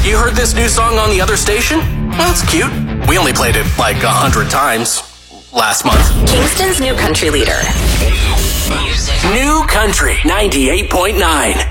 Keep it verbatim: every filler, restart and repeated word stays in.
you heard this new song on the other station? Well, it's cute. We only played it like a hundred times last month. Kingston's new country leader. New Country ninety-eight point nine.